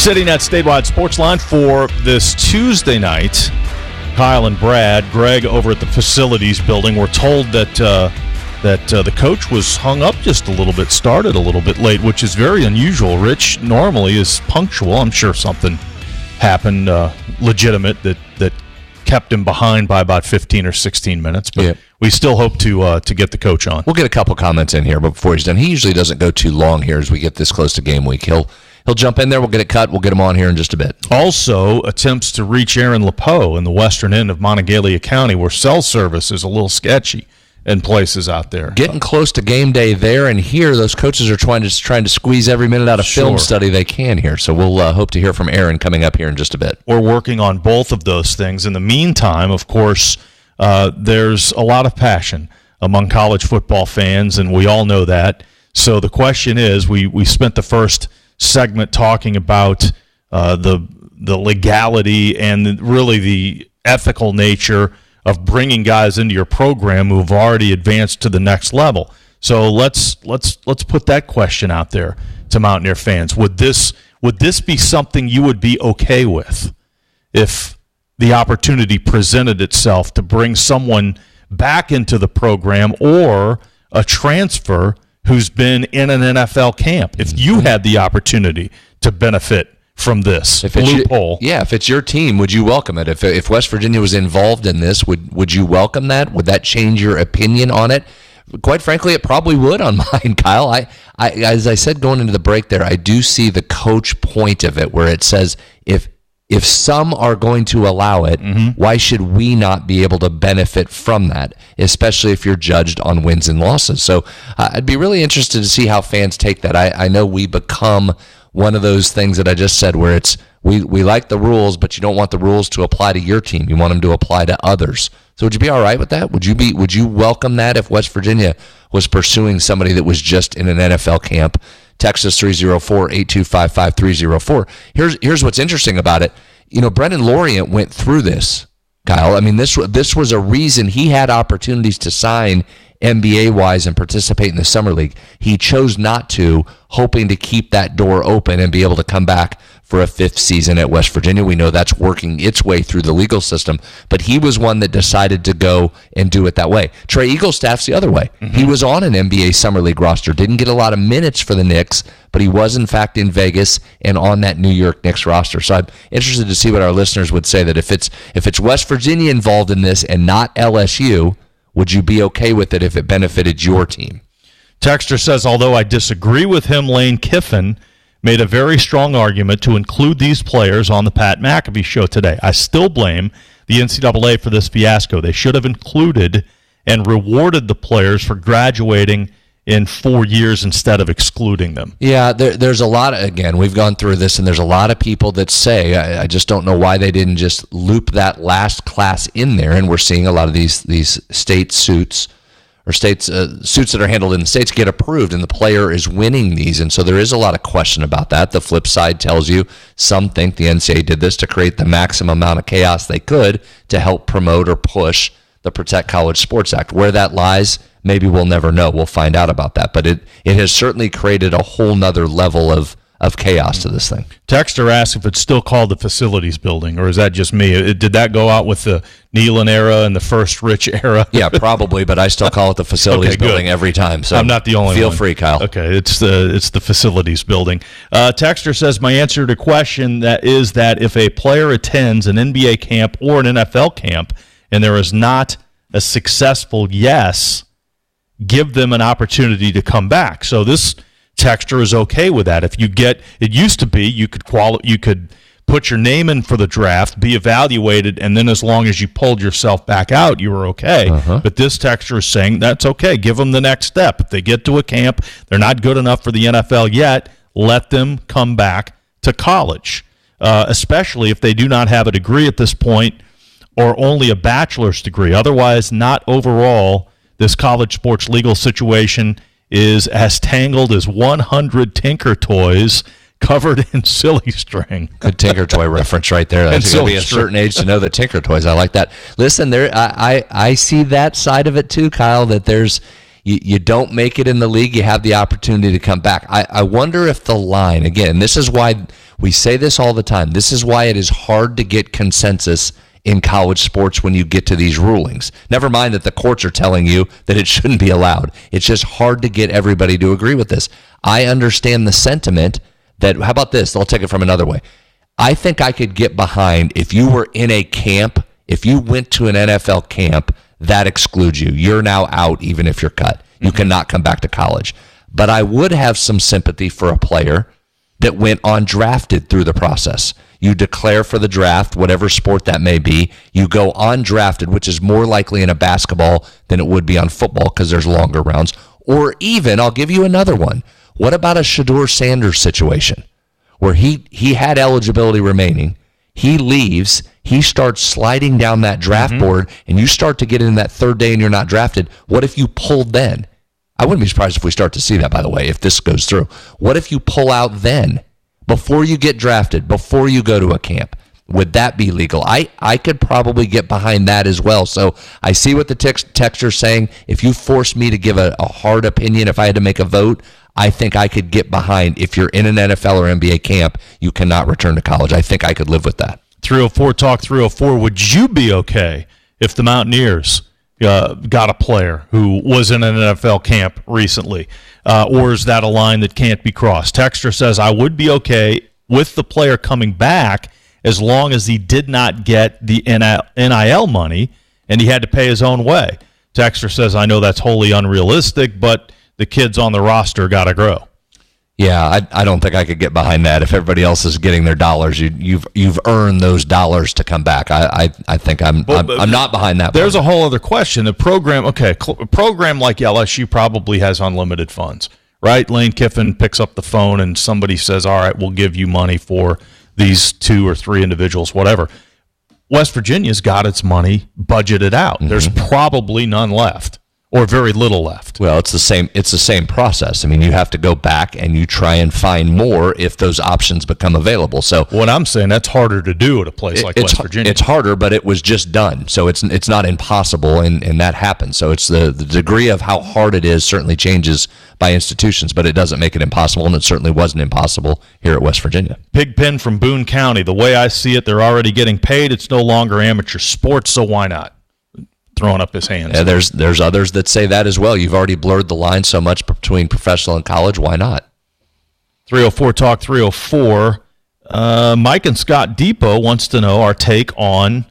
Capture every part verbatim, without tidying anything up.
Sitting at Statewide Sportsline for this Tuesday night, Kyle and Brad, Greg over at the facilities building. We're told that uh, that uh, the coach was hung up just a little bit, started a little bit late, which is very unusual. Rich normally is punctual. I'm sure something happened uh, legitimate that, that kept him behind by about fifteen or sixteen minutes. But yeah. we still hope to uh, to get the coach on. We'll get a couple comments in here before he's done. He usually doesn't go too long here as we get this close to game week. He'll He'll jump in there. We'll get it cut. We'll get him on here in just a bit. Also, attempts to reach Aaron LePeau in the western end of Monongalia County, where cell service is a little sketchy in places out there. Getting close to game day there, and here those coaches are trying to trying to squeeze every minute out of Sure. film study they can here. So we'll uh, hope to hear from Aaron coming up here in just a bit. We're working on both of those things. In the meantime, of course, uh, there's a lot of passion among college football fans, and we all know that. So the question is, we we spent the first segment talking about uh, the the legality and really the ethical nature of bringing guys into your program who have already advanced to the next level. So let's let's let's put that question out there to Mountaineer fans. Would this would this be something you would be okay with if the opportunity presented itself to bring someone back into the program or a transfer who's been in an N F L camp? If you had the opportunity to benefit from this if it's loophole. Your, yeah, if it's your team, would you welcome it? If if West Virginia was involved in this, would would you welcome that? Would that change your opinion on it? Quite frankly, it probably would on mine, Kyle. I, I as I said going into the break there, I do see the coach point of it where it says if If some are going to allow it, mm-hmm. why should we not be able to benefit from that, especially if you're judged on wins and losses? So uh, I'd be really interested to see how fans take that. I, I know we become one of those things that I just said where it's we, we like the rules, but you don't want the rules to apply to your team. You want them to apply to others. So would you be all right with that? Would you be? Would you welcome that if West Virginia was pursuing somebody that was just in an N F L camp? Text us three oh four, eight two five, five three oh four. Here's here's what's interesting about it. You know, Brendan Lorient went through this, Kyle. I mean, this this was a reason he had opportunities to sign N B A-wise and participate in the Summer League. He chose not to, hoping to keep that door open and be able to come back for a fifth season at West Virginia. We know that's working its way through the legal system, but he was one that decided to go and do it that way. Trey Eaglestaff's the other way. Mm-hmm. He was on an N B A Summer League roster, didn't get a lot of minutes for the Knicks, but he was in fact in Vegas and on that New York Knicks roster. So I'm interested to see what our listeners would say, that if it's if it's West Virginia involved in this and not L S U, would you be okay with it if it benefited your team? Texter says, although I disagree with him, Lane Kiffin made a very strong argument to include these players on the Pat McAfee show today. I still blame the N C double A for this fiasco. They should have included and rewarded the players for graduating in four years instead of excluding them. Yeah, there, there's a lot of, again, we've gone through this, and there's a lot of people that say, I, I just don't know why they didn't just loop that last class in there, and we're seeing a lot of these these state suits or states uh, suits that are handled in the states get approved, and the player is winning these, and so there is a lot of question about that. The flip side tells you some think the N C double A did this to create the maximum amount of chaos they could to help promote or push the Protect College Sports Act. Where that lies, maybe we'll never know. We'll find out about that, but it, it has certainly created a whole nother level of of chaos to this thing. Texter asks if it's still called the facilities building, or is that just me? It, did that go out with the Nealon era and the first Rich era? Yeah, probably, but I still call it the facilities okay, building every time. So I'm not the only feel one. Feel free, Kyle. Okay, it's the it's the facilities building. Uh, Texter says, my answer to the question that is that if a player attends an N B A camp or an N F L camp and there is not a successful yes, give them an opportunity to come back. So this texter is okay with that. If you get, it used to be you could quali- you could put your name in for the draft, be evaluated, and then as long as you pulled yourself back out, you were okay. Uh-huh. But this texter is saying that's okay. Give them the next step. If they get to a camp, they're not good enough for the N F L yet, let them come back to college, uh, especially if they do not have a degree at this point or only a bachelor's degree. Otherwise, not overall, this college sports legal situation is as tangled as one hundred Tinker Toys covered in silly string. Good Tinker Toy reference right there. That's going to be a certain age to know the Tinker Toys. I like that. Listen, there, I, I, I see that side of it too, Kyle, that there's, You, you don't make it in the league, you have the opportunity to come back. I, I wonder if the line, again, this is why we say this all the time, this is why it is hard to get consensus in college sports when you get to these rulings. Never mind that the courts are telling you that it shouldn't be allowed. It's just hard to get everybody to agree with this. I understand the sentiment that, how about this? I'll take it from another way. I think I could get behind if you were in a camp, if you went to an N F L camp, that excludes you. You're now out even if you're cut. You mm-hmm. cannot come back to college. But I would have some sympathy for a player that went undrafted through the process. You declare for the draft, whatever sport that may be. You go undrafted, which is more likely in a basketball than it would be on football because there's longer rounds. Or even, I'll give you another one. What about a Shedeur Sanders situation where he, he had eligibility remaining? He leaves, he starts sliding down that draft mm-hmm. board, and you start to get in that third day and you're not drafted. What if you pulled then? I wouldn't be surprised if we start to see that, by the way, if this goes through. What if you pull out then, before you get drafted, before you go to a camp? Would that be legal? I, I could probably get behind that as well. So I see what the text, texter's saying. If you force me to give a, a hard opinion, if I had to make a vote, I think I could get behind if you're in an N F L or N B A camp, you cannot return to college. I think I could live with that. three oh four Talk three oh four. Would you be okay if the Mountaineers uh, got a player who was in an N F L camp recently? Uh, or is that a line that can't be crossed? Texter says, I would be okay with the player coming back as long as he did not get the N I L money and he had to pay his own way. Texter says, I know that's wholly unrealistic, but the kids on the roster got to grow. Yeah, I, I don't think I could get behind that. If everybody else is getting their dollars, you, you've you've earned those dollars to come back. I I, I think I'm, well, I'm I'm not behind that. There's part. A whole other question. The program, okay, a program like L S U probably has unlimited funds, right? Lane Kiffin picks up the phone and somebody says, all right, we'll give you money for these two or three individuals, whatever. West Virginia's got its money budgeted out. Mm-hmm. There's probably none left. Or very little left. Well, it's the same. It's the same process. I mean, you have to go back and you try and find more if those options become available. So what I'm saying, that's harder to do at a place like West Virginia. It's harder, but it was just done. So it's it's not impossible, and, and that happens. So it's the, the degree of how hard it is certainly changes by institutions, but it doesn't make it impossible, and it certainly wasn't impossible here at West Virginia. Pigpen from Boone County. The way I see it, they're already getting paid. It's no longer amateur sports, so why not? Throwing up his hands. Yeah, there's there's others that say that as well. You've already blurred the line so much between professional and college. Why not? three oh four Talk three oh four. Uh, Mike and Scott Depot wants to know our take on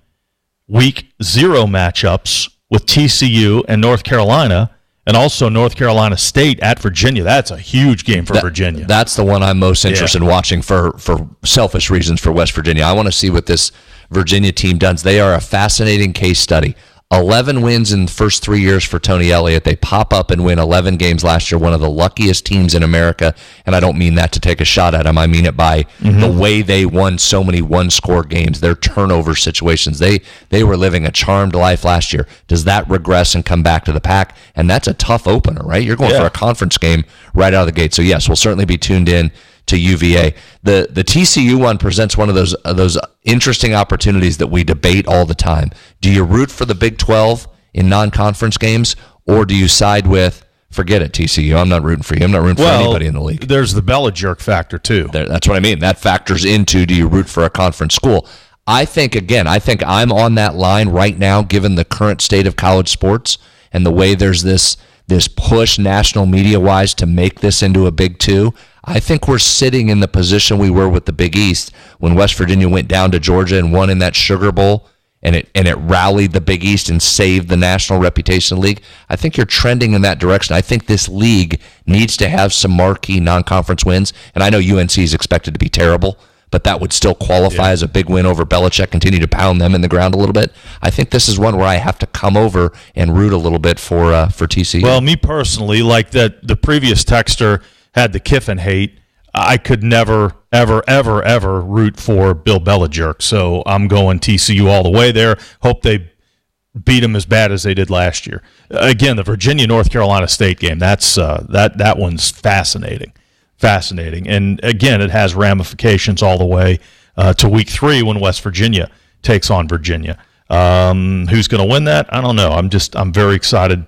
week zero matchups with T C U and North Carolina, and also North Carolina State at Virginia. That's a huge game for that, Virginia. That's the one I'm most interested yeah. in watching for, for selfish reasons for West Virginia. I want to see what this Virginia team does. They are a fascinating case study. eleven wins in the first three years for Tony Elliott. They pop up and win eleven games last year, one of the luckiest teams in America. And I don't mean that to take a shot at them. I mean it by mm-hmm. the way they won so many one-score games, their turnover situations. They they were living a charmed life last year. Does that regress and come back to the pack? And that's a tough opener, right? You're going yeah. for a conference game right out of the gate. So, yes, we'll certainly be tuned in to U V A. The the T C U one presents one of those uh, those interesting opportunities that we debate all the time. Do you root for the Big twelve in non-conference games, or do you side with, forget it, T C U, I'm not rooting for you, I'm not rooting well, for anybody in the league? There's the Belichick factor, too. There, that's what I mean. That factors into, do you root for a conference school? I think, again, I think I'm on that line right now, given the current state of college sports and the way there's this this push national media-wise to make this into a Big Two. I think we're sitting in the position we were with the Big East when West Virginia went down to Georgia and won in that Sugar Bowl, and it and it rallied the Big East and saved the national reputation of the league. I think you're trending in that direction. I think this league needs to have some marquee non-conference wins, and I know U N C is expected to be terrible, but that would still qualify yeah. as a big win over Belichick, continue to pound them in the ground a little bit. I think this is one where I have to come over and root a little bit for uh, for T C U. Well, me personally, like that the previous texter had the Kiffin hate, I could never, ever, ever, ever root for Bill Belichick. So I'm going T C U all the way there. Hope they beat him as bad as they did last year. Again, the Virginia-North Carolina State game, that's uh, that that one's fascinating. Fascinating. And, again, it has ramifications all the way uh, to week three when West Virginia takes on Virginia. Um, who's going to win that? I don't know. I'm just I'm very excited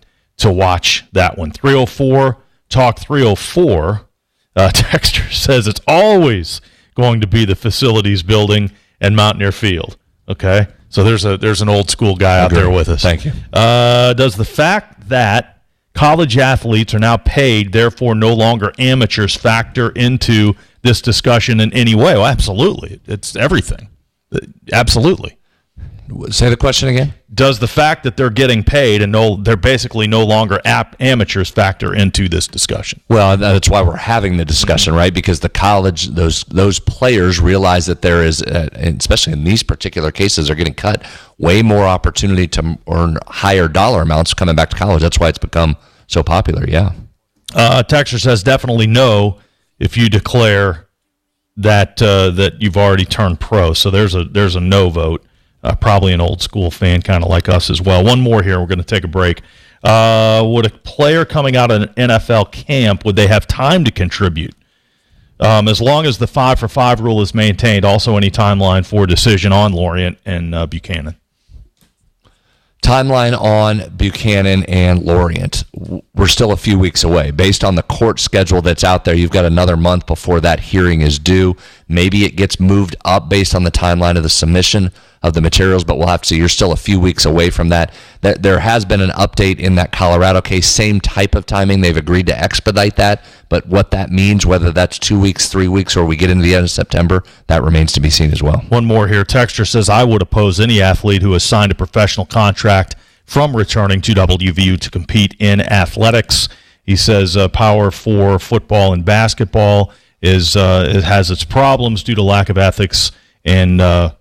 to watch that one. three oh four Talk three oh four. Uh, Texter says it's always going to be the facilities building and Mountaineer Field. Okay, so there's a there's an old school guy out there with us. Thank you. Uh, does the fact that college athletes are now paid, therefore no longer amateurs, factor into this discussion in any way? Well, absolutely. It's everything. Absolutely. Say the question again. Does the fact that they're getting paid and no, they're basically no longer ap- amateurs factor into this discussion? Well, that's why we're having the discussion, right? Because the college, those those players realize that there is, uh, especially in these particular cases, are getting cut way more opportunity to earn higher dollar amounts coming back to college. That's why it's become so popular. Yeah. Uh, Texter says definitely no if you declare that uh, that you've already turned pro. So there's a there's a no vote. Uh, probably an old school fan, kind of like us as well. One more here. We're going to take a break. Uh, would a player coming out of an N F L camp, would they have time to contribute? Um, as long as the five for five rule is maintained, also any timeline for decision on Lorient and uh, Buchanan. Timeline on Buchanan and Lorient. We're still a few weeks away. Based on the court schedule that's out there, you've got another month before that hearing is due. Maybe it gets moved up based on the timeline of the submission of the materials, but we'll have to see. You're still a few weeks away from that. There has been an update in that Colorado case, same type of timing. They've agreed to expedite that, but what that means, whether that's two weeks, three weeks, or we get into the end of September, that remains to be seen as well. One more here. Texter says, I would oppose any athlete who has signed a professional contract from returning to W V U to compete in athletics. He says uh, Power Four football and basketball is uh, it has its problems due to lack of ethics and uh,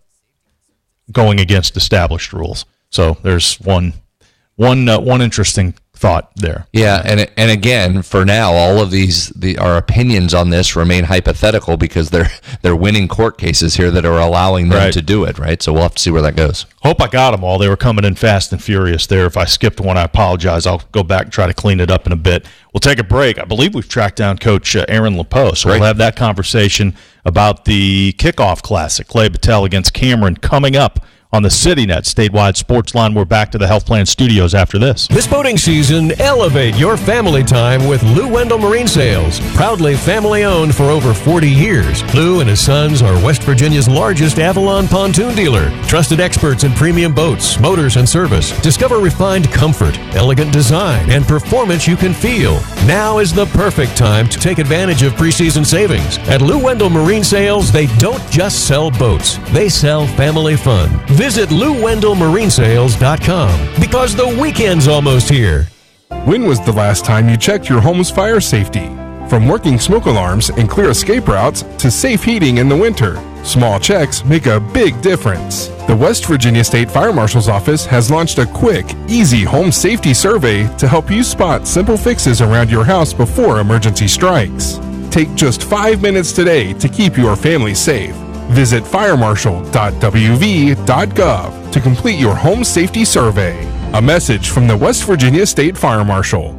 going against established rules. So there's one one uh, one interesting thought there. Yeah, and and again, for now, all of these the our opinions on this remain hypothetical because they're they're winning court cases here that are allowing them right. to do it, right? So we'll have to see where that goes. Hope I got them all. They were coming in fast and furious there. If I skipped one, I apologize. I'll go back and try to clean it up in a bit. We'll take a break. I believe we've tracked down Coach uh, Aaron LePeau, so right. we'll have that conversation about the kickoff classic, Clay Battelle against Cameron, coming up on the CityNet statewide sports line. We're back to the Health Plan Studios after this. This boating season, elevate your family time with Lou Wendell Marine Sales. Proudly family-owned for over forty years, Lou and his sons are West Virginia's largest Avalon pontoon dealer. Trusted experts in premium boats, motors, and service. Discover refined comfort, elegant design, and performance you can feel. Now is the perfect time to take advantage of preseason savings. At Lou Wendell Marine Sales, they don't just sell boats. They sell family fun. Visit Lou Wendell Marine Sales dot com because the weekend's almost here. When was the last time you checked your home's fire safety? From working smoke alarms and clear escape routes to safe heating in the winter, small checks make a big difference. The West Virginia State Fire Marshal's Office has launched a quick, easy home safety survey to help you spot simple fixes around your house before emergency strikes. Take just five minutes today to keep your family safe. Visit fire marshal dot w v dot gov to complete your home safety survey. A message from the West Virginia State Fire Marshal.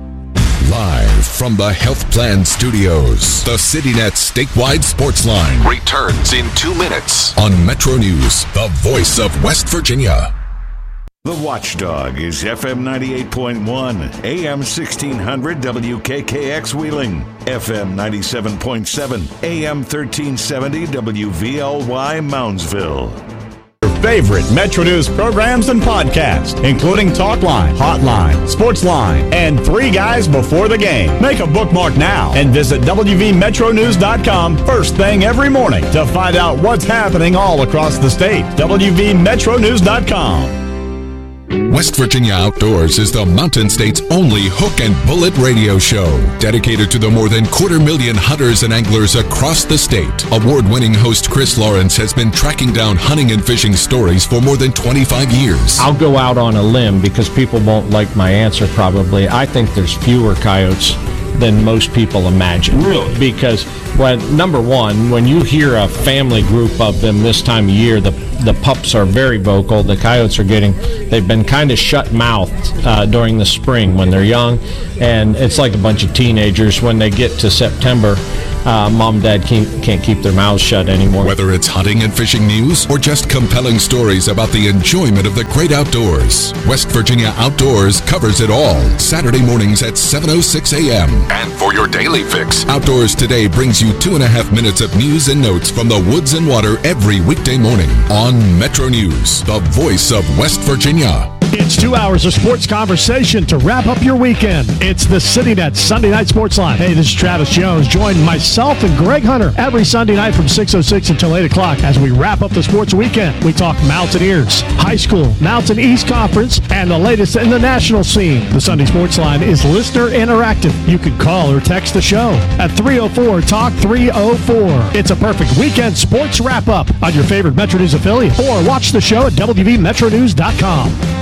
Live from the Health Plan Studios, the CityNet statewide sports line returns in two minutes on Metro News, the voice of West Virginia. The Watchdog is F M ninety-eight point one, A M sixteen hundred W K K X Wheeling, F M ninety-seven point seven, A M thirteen seventy W V L Y Moundsville. Your favorite Metro News programs and podcasts, including Talkline, Hotline, Sportsline, and Three Guys Before the Game. Make a bookmark now and visit w v metro news dot com first thing every morning to find out what's happening all across the state. w v metro news dot com. West Virginia Outdoors is the Mountain State's only hook and bullet radio show, dedicated to the more than quarter million hunters and anglers across the state. Award-winning host Chris Lawrence has been tracking down hunting and fishing stories for more than twenty-five years. I'll go out on a limb because people won't like my answer probably. I think there's fewer coyotes than most people imagine. Really? Because, when, number one, when you hear a family group of them this time of year, the the pups are very vocal. The coyotes are getting, they've been kind of shut-mouthed uh, during the spring when they're young, and it's like a bunch of teenagers. When they get to September, uh, mom and dad can't, can't keep their mouths shut anymore. Whether it's hunting and fishing news or just compelling stories about the enjoyment of the great outdoors, West Virginia Outdoors covers it all. Saturday mornings at seven oh six a.m. And for your daily fix, Outdoors Today brings you two and a half minutes of news and notes from the woods and water every weekday morning on Metro News, the voice of West Virginia. It's two hours of sports conversation to wrap up your weekend. It's the CityNet Sunday Night Sports Line. Hey, this is Travis Jones. Join myself and Greg Hunter every Sunday night from six oh six until eight o'clock as we wrap up the sports weekend. We talk Mountaineers, high school, Mountain East Conference, and the latest in the national scene. The Sunday Sports Line is listener interactive. You can call or text the show at three oh four talk three oh four. It's a perfect weekend sports wrap-up on your favorite Metro News affiliate, or watch the show at W V Metro News dot com.